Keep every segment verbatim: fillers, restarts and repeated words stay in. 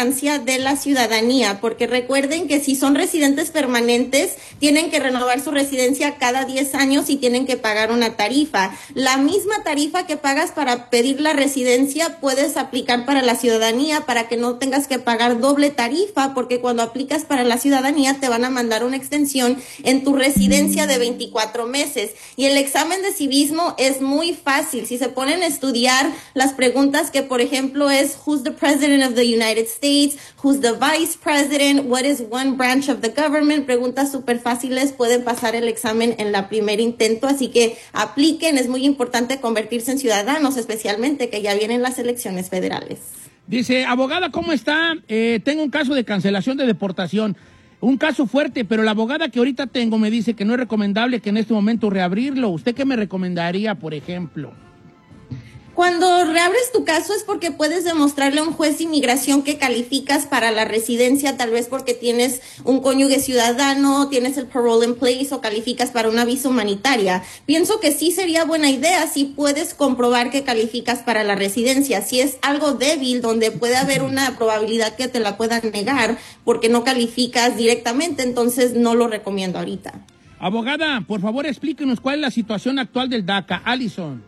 importancia de la ciudadanía, porque recuerden que si son residentes permanentes, tienen que renovar su residencia cada diez años y tienen que pagar una tarifa. La misma tarifa que pagas para pedir la residencia puedes aplicar para la ciudadanía para que no tengas que pagar doble tarifa, porque cuando aplicas para la ciudadanía te van a mandar una extensión en tu residencia de veinticuatro meses. Y el examen de civismo es muy fácil. Si se ponen a estudiar las preguntas que, por ejemplo, es Who's the President of the United States? Who's the Vice President? What is one branch of the government? Preguntas súper fáciles, pueden pasar el examen en la primer intento, así que apliquen. Es muy importante convertirse en ciudadanos, especialmente que ya vienen las elecciones federales. Dice, abogada, ¿cómo está? Eh, tengo un caso de cancelación de deportación. Un caso fuerte, pero la abogada que ahorita tengo me dice que no es recomendable que en este momento reabrirlo. ¿Usted qué me recomendaría, por ejemplo? Cuando reabres tu caso es porque puedes demostrarle a un juez de inmigración que calificas para la residencia, tal vez porque tienes un cónyuge ciudadano, tienes el parole in place o calificas para una visa humanitaria. Pienso que sí sería buena idea si puedes comprobar que calificas para la residencia. Si es algo débil, donde puede haber una probabilidad que te la puedan negar porque no calificas directamente, entonces no lo recomiendo ahorita. Abogada, por favor explíquenos cuál es la situación actual del DACA. Allison.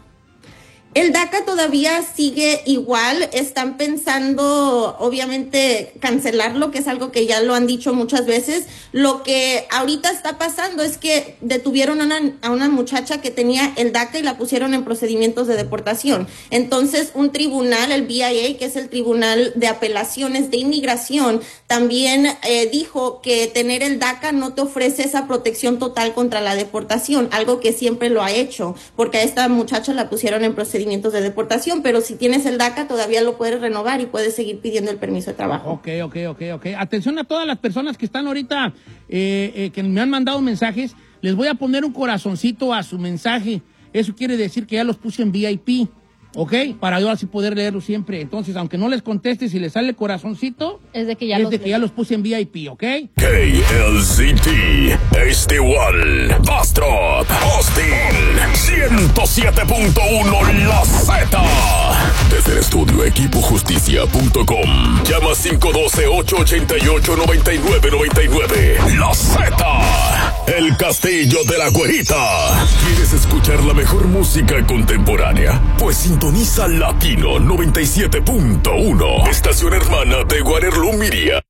El DACA todavía sigue igual, están pensando obviamente cancelarlo, que es algo que ya lo han dicho muchas veces. Lo que ahorita está pasando es que detuvieron a una, a una muchacha que tenía el DACA y la pusieron en procedimientos de deportación. Entonces un tribunal, el B I A, que es el Tribunal de Apelaciones de Inmigración, también eh, dijo que tener el DACA no te ofrece esa protección total contra la deportación, algo que siempre lo ha hecho, porque a esta muchacha la pusieron en procedimientos de deportación, pero si tienes el DACA todavía lo puedes renovar y puedes seguir pidiendo el permiso de trabajo. Ok, ok, ok, ok. Atención a todas las personas que están ahorita, eh, eh, que me han mandado mensajes, les voy a poner un corazoncito a su mensaje. Eso quiere decir que ya los puse en V I P, ¿ok? Para yo así poder leerlo siempre. Entonces, aunque no les conteste, si les sale el corazoncito, es de que ya, es los, de que ya los puse en V I P, ¿ok? K L Z T, H D uno, Bastrop, Austin, ciento siete punto uno La Z. Desde el estudio equipo justicia punto com. Llama cinco uno dos, ocho ocho ocho, nueve nueve nueve nueve. La Z. El Castillo de la Güerita. ¿Quieres escuchar la mejor música contemporánea? Pues sintoniza Latino noventa y siete punto uno. Estación hermana de Guarerlo Miria.